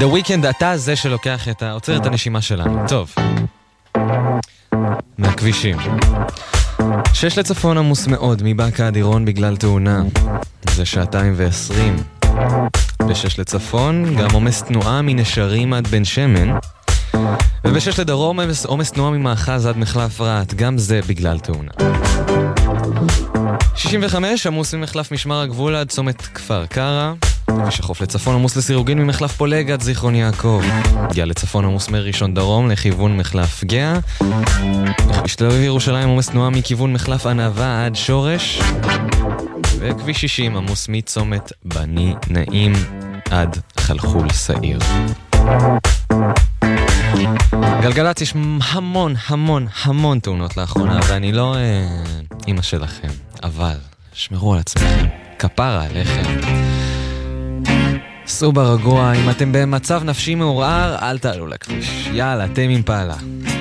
The Weeknd, אתה זה שלוקח עוצר את הנשימה שלנו. טוב. מהכבישים. 6 לצפון עמוס מאוד מבאקה אדירון בגלל תאונה. זה 2:20. ב6 לצפון גם עומס תנועה מנשרים עד בן שמן. וב6 לדרום עומס תנועה ממאחז עד מחלף רעת. גם זה בגלל תאונה. 65 עמוס ממחלף משמר הגבול עד צומת כפר קרא. ושחוף לצפון עמוס לסירוגין ממחלף פולג עד זיכרון יעקב. גאה לצפון עמוס מראשון דרום לכיוון מחלף גאה. בכביש תל אביב ירושלים עמוס תנועה מכיוון מחלף ענבה עד שורש. וכביש 60 עמוס מצומת בני נעים עד חלחול סעיר. גלגלצ יש המון תאונות לאחרונה, ואני לא אמא שלכם, אבל שמרו על עצמכם, כפרה עליכם. סעו ברגוע, אם אתם במצב נפשי מעורער, אל תעלו לכביש. יאללה, אתם עם פעלה.